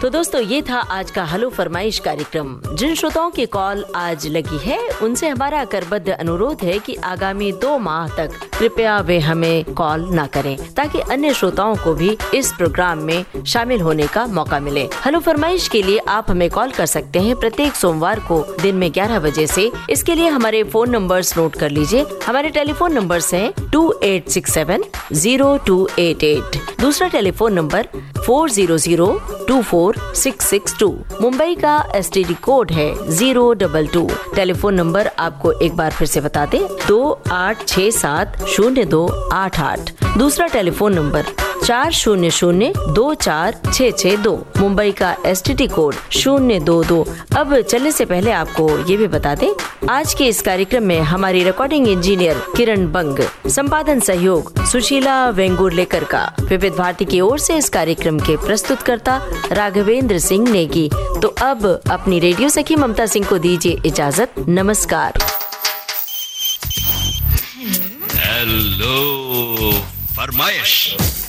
तो दोस्तों ये था आज का हेलो फरमाइश कार्यक्रम। जिन श्रोताओं की कॉल आज लगी है उनसे हमारा करबद्ध अनुरोध है कि आगामी 2 माह तक कृपया वे हमें कॉल ना करें, ताकि अन्य श्रोताओं को भी इस प्रोग्राम में शामिल होने का मौका मिले। हेलो फरमाइश के लिए आप हमें कॉल कर सकते हैं प्रत्येक सोमवार को दिन में 11 बजे से। इसके लिए हमारे फोन नंबर्स नोट कर लीजिए। हमारे टेलीफोन नंबर्स हैं 2867-0288। दूसरा टेलीफोन नंबर 400-24-662। मुंबई का STD कोड है 022। टेलीफोन नंबर आपको एक बार फिर से बता दें, 2867-0288। दूसरा टेलीफोन नंबर 400-24-662। मुंबई का STD कोड 022। अब चलने से पहले आपको ये भी बता दें, आज के इस कार्यक्रम में हमारी रिकॉर्डिंग इंजीनियर किरण बंग, संपादन सहयोग सुशीला वेंगुर्लेकर का, विविध भारती की ओर से इस कार्यक्रम के प्रस्तुतकर्ता राघवेंद्र सिंह नेगी। तो अब अपनी रेडियो सखी ममता सिंह को दीजिए इजाजत। नमस्कार। हेलो फरमाइश।